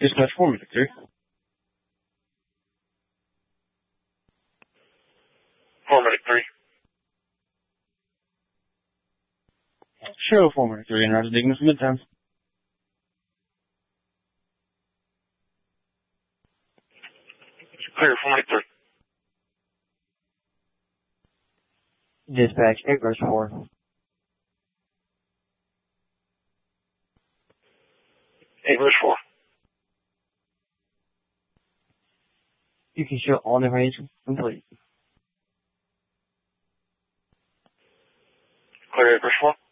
Dispatch 4, Medic 3. 4 Medic 3. Show 4, Medic 3, and Roger Dignus Midtown. Clear 4 Medic 3. Dispatch 8 Rush 4. 8 Rush 4. You can show all information complete. Clear 8 Rush 4.